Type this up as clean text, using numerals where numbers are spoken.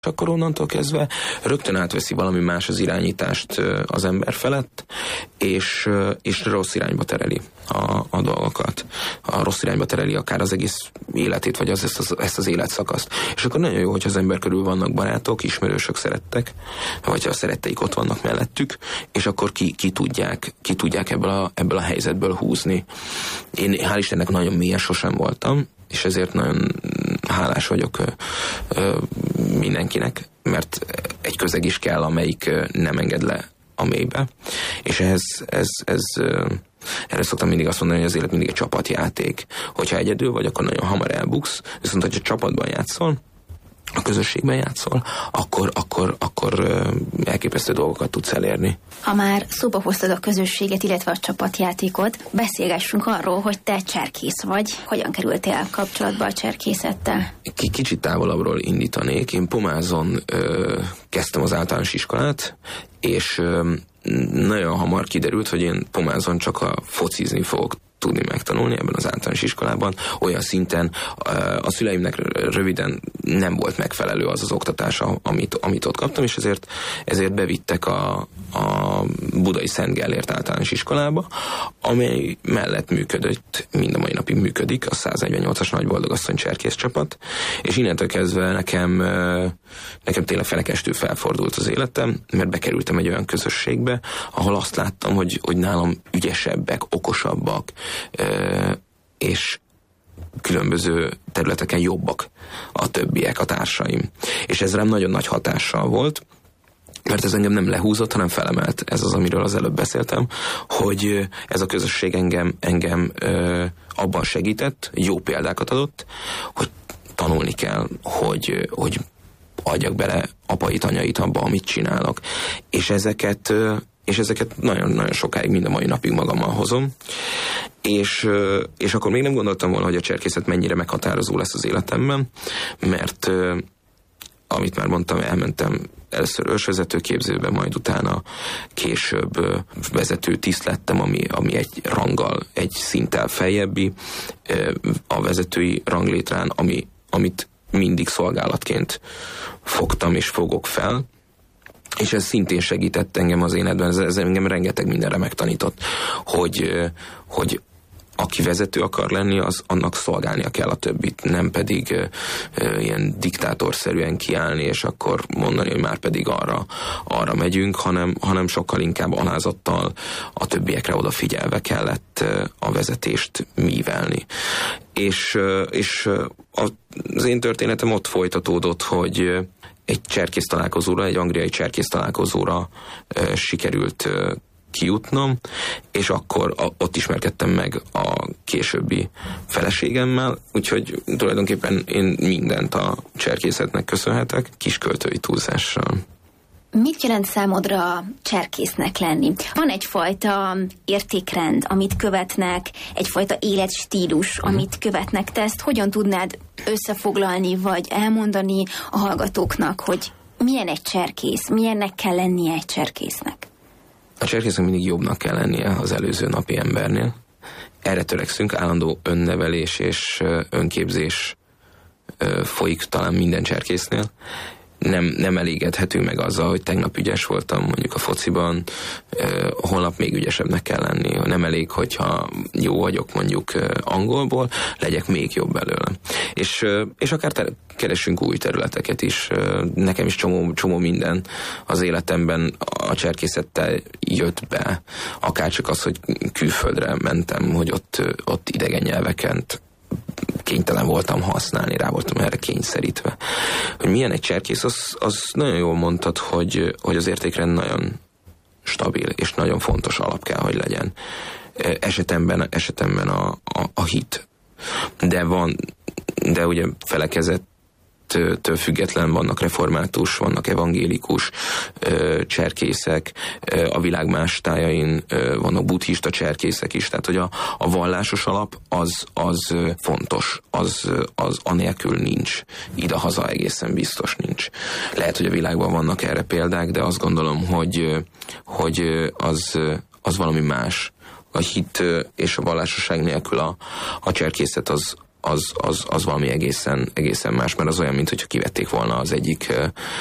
akkor onnantól kezdve rögtön átveszi valami más az irányítást az ember felett, és rossz irányba tereli a dolgokat. A rossz irányba tereli akár az egész életét, vagy ezt az életszakaszt. És akkor nagyon jó, hogy az ember körül vannak barátok, ismerősök, szerettek, vagy a szeretteik ott vannak mellettük, és akkor ki tudják ebből a helyzetből húzni. Én hál' Istennek nagyon mélyen sosem voltam, és ezért nagyon hálás vagyok mindenkinek, mert egy közeg is kell, amelyik nem enged le a mélybe. És erre szoktam mindig azt mondani, hogy az élet mindig egy csapatjáték. Hogyha egyedül vagy, akkor nagyon hamar elbuksz, viszont hogyha csapatban játszol, a közösségben játszol, akkor elképesztő dolgokat tudsz elérni. Ha már szóba hoztad a közösséget, illetve a csapatjátékot, beszélgessünk arról, hogy te cserkész vagy. Hogyan kerültél kapcsolatba a cserkészettel? Kicsit távolabbról indítanék. Én Pomázon kezdtem az általános iskolát, és nagyon hamar kiderült, hogy én Pomázon csak a focizni fogok tudni megtanulni ebben az általános iskolában. Olyan szinten a szüleimnek röviden nem volt megfelelő az oktatás, amit ott kaptam, és ezért bevittek a Budai Szent Gellért általános iskolába, amely mellett működött, mind a mai napig működik, a 148-as Nagyboldogasszony cserkész csapat, és innentől kezdve nekem tényleg fenekestül felfordult az életem, mert bekerültem egy olyan közösségbe, ahol azt láttam, hogy nálam ügyesebbek, okosabbak, és különböző területeken jobbak a többiek, a társaim. És ez rám nagyon nagy hatással volt, mert ez engem nem lehúzott, hanem felemelt. Ez az, amiről az előbb beszéltem, hogy ez a közösség engem abban segített, jó példákat adott, hogy tanulni kell, hogy adjak bele apait, anyait abba, amit csinálok. És ezeket nagyon-nagyon sokáig, mind a mai napig magammal hozom. És akkor még nem gondoltam volna, hogy a cserkészet mennyire meghatározó lesz az életemben, mert amit már mondtam, elmentem először ősvezetőképzőbe, majd utána később vezető tiszt lettem, ami egy ranggal, egy szinttel feljebbi a vezetői ranglétrán, amit mindig szolgálatként fogtam és fogok fel, és ez szintén segített engem az életben, ez engem rengeteg mindenre megtanított, hogy aki vezető akar lenni, az annak szolgálnia kell a többit, nem pedig ilyen diktátorszerűen kiállni, és akkor mondani, hogy már pedig arra megyünk, hanem sokkal inkább alázattal a többiekre odafigyelve kellett a vezetést mívelni. És az én történetem ott folytatódott, hogy egy cserkész találkozóra, egy angliai cserkész találkozóra sikerült kijutnom, és akkor ott ismerkedtem meg a későbbi feleségemmel, úgyhogy tulajdonképpen én mindent a cserkészetnek köszönhetek, kisköltői túlzással. Mit jelent számodra cserkésznek lenni? Van egyfajta értékrend, amit követnek, egyfajta életstílus, amit követnek. Te ezt hogyan tudnád összefoglalni, vagy elmondani a hallgatóknak, hogy milyen egy cserkész, milyennek kell lennie egy cserkésznek? A cserkésznek mindig jobbnak kell lennie az előző napi embernél. Erre törekszünk, állandó önnevelés és önképzés folyik talán minden cserkésznél. Nem elégedhetünk meg azzal, hogy tegnap ügyes voltam mondjuk a fociban, holnap még ügyesebbnek kell lenni. Nem elég, hogyha jó vagyok mondjuk angolból, legyek még jobb belőle. És akár keressünk új területeket is. Nekem is csomó minden az életemben a cserkészettel jött be. Akárcsak az, hogy külföldre mentem, hogy ott idegen nyelveket kénytelen voltam használni, rá voltam erre kényszerítve. Hogy milyen egy cserkész, az nagyon jól mondtad, hogy az értékrend nagyon stabil, és nagyon fontos alap kell, hogy legyen. Esetemben a hit. De ugye felekezettől független vannak református, vannak evangélikus cserkészek, a világ más tájain vannak buddhista cserkészek is, tehát hogy a vallásos alap az fontos, az anélkül nincs. Idehaza egészen biztos nincs. Lehet, hogy a világban vannak erre példák, de azt gondolom, hogy az valami más. A hit és a vallásosság nélkül a cserkészet az valami egészen más, mert az olyan, mintha kivették volna az egyik